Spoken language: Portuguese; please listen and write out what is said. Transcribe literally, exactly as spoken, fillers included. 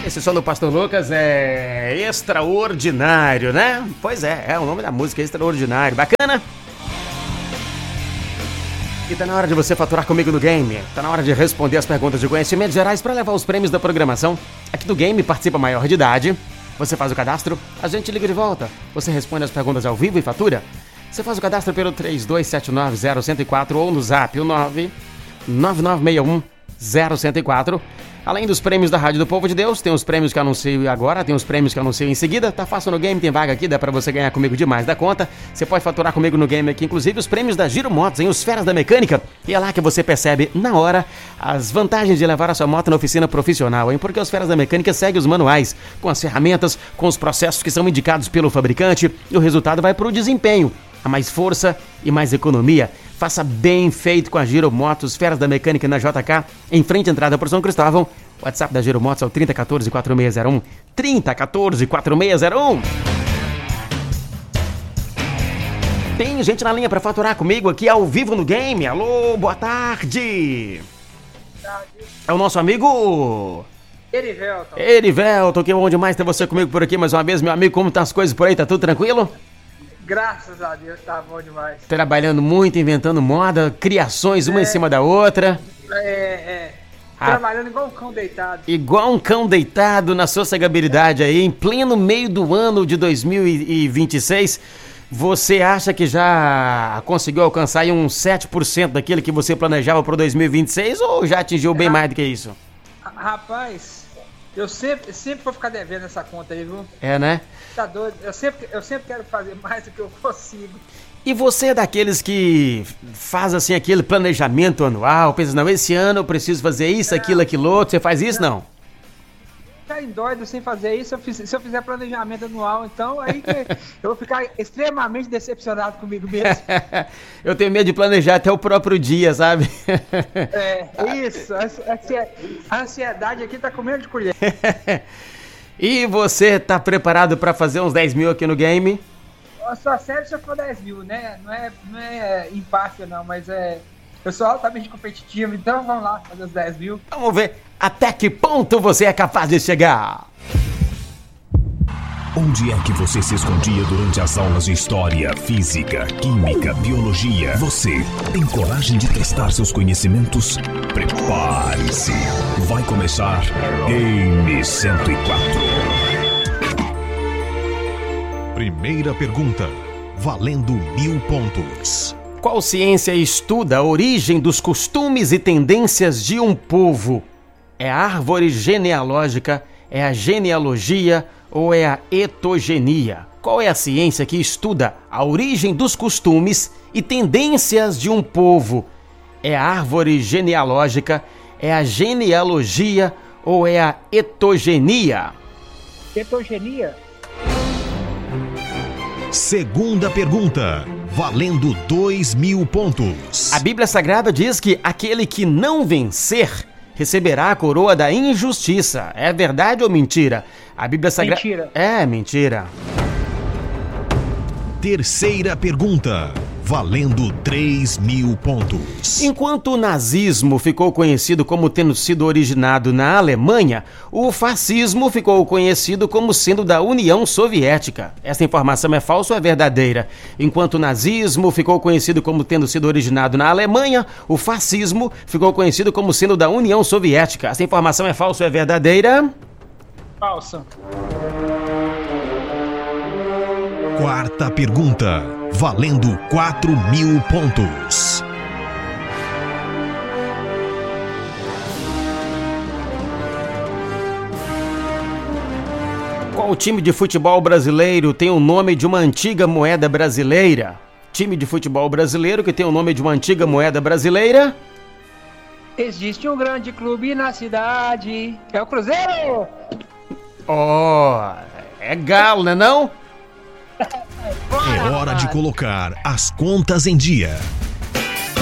Esse som do Pastor Lucas é extraordinário, né? Pois é, é o nome da música, extraordinário. Bacana? E tá na hora de você faturar comigo no game. Tá na hora de responder as perguntas de conhecimentos gerais para levar os prêmios da programação. Aqui do game participa maior de idade. Você faz o cadastro, a gente liga de volta. Você responde as perguntas ao vivo e fatura. Você faz o cadastro pelo três dois sete nove zero um zero quatro ou no zap o nove nove nove seis um zero um zero quatro. Além dos prêmios da Rádio do Povo de Deus, tem os prêmios que eu anuncio agora, tem os prêmios que eu anuncio em seguida. Tá fácil no game, tem vaga aqui, dá pra você ganhar comigo demais da conta. Você pode faturar comigo no game aqui, inclusive os prêmios da Giro Motos, em Os Feras da Mecânica. E é lá que você percebe, na hora, as vantagens de levar a sua moto na oficina profissional, hein? Porque os Feras da Mecânica seguem os manuais, com as ferramentas, com os processos que são indicados pelo fabricante, e o resultado vai pro desempenho. A mais força e mais economia. Faça bem feito com a Giro Motos, Feras da Mecânica na J K, em frente à entrada por São Cristóvão. O WhatsApp da Giro Motos é o trinta quatorze quatro seis zero um. trinta quatorze quatro seis zero um. Tem gente na linha para faturar comigo aqui ao vivo no game. Alô, boa tarde. Boa tarde. É o nosso amigo... Erivelton. Erivelton, que bom demais ter você comigo por aqui mais uma vez, meu amigo. Como tá as coisas por aí? Tá tudo tranquilo? Graças a Deus, tá bom demais. Trabalhando muito, inventando moda, criações uma é, em cima da outra. É, é. Ah, trabalhando igual um cão deitado. Igual um cão deitado na sossegabilidade aí, em pleno meio do ano de dois mil e vinte e seis. Você acha que já conseguiu alcançar aí uns sete por cento daquilo que você planejava para o dois mil e vinte e seis ou já atingiu bem mais do que isso? Rapaz, eu sempre, sempre vou ficar devendo essa conta aí, viu? É, né? Tá doido. Eu sempre, eu sempre quero fazer mais do que eu consigo. E você é daqueles que faz assim aquele planejamento anual, pensa, não, esse ano eu preciso fazer isso, é, aquilo, aquilo outro, você faz isso, não? Ficar doido sem fazer isso, se eu, fiz, se eu fizer planejamento anual, então aí que eu vou ficar extremamente decepcionado comigo mesmo. Eu tenho medo de planejar até o próprio dia, sabe? É, isso, a ansiedade aqui tá comendo de colher. E você tá preparado pra fazer uns dez mil aqui no game? Só sério se eu for dez mil, né? Não é, não é empáfia não, mas é... Eu sou altamente competitivo, então vamos lá, fazer os dez mil. Vamos ver até que ponto você é capaz de chegar. Onde é que você se escondia durante as aulas de História, Física, Química, Biologia? Você tem coragem de testar seus conhecimentos? Prepare-se! Vai começar Game cento e quatro. Primeira pergunta, valendo mil pontos. Qual ciência estuda a origem dos costumes e tendências de um povo? É a árvore genealógica, é a genealogia ou é a etogenia? Qual é a ciência que estuda a origem dos costumes e tendências de um povo? É a árvore genealógica, é a genealogia ou é a etogenia? Etogenia? Segunda pergunta, valendo dois mil pontos. A Bíblia Sagrada diz que aquele que não vencer receberá a coroa da injustiça. É verdade ou mentira? A Bíblia Sagrada... Mentira. É, mentira. Terceira pergunta, valendo três mil pontos. Enquanto o nazismo ficou conhecido como tendo sido originado na Alemanha, o fascismo ficou conhecido como sendo da União Soviética. Essa informação é falsa ou é verdadeira? Enquanto o nazismo ficou conhecido como tendo sido originado na Alemanha, o fascismo ficou conhecido como sendo da União Soviética. Essa informação é falsa ou é verdadeira? Falsa. Quarta pergunta, valendo quatro mil pontos. Qual time de futebol brasileiro tem o nome de uma antiga moeda brasileira? Time de futebol brasileiro que tem o nome de uma antiga moeda brasileira? Existe um grande clube na cidade. É o Cruzeiro! Oh, é Galo, né não? É hora de colocar as contas em dia.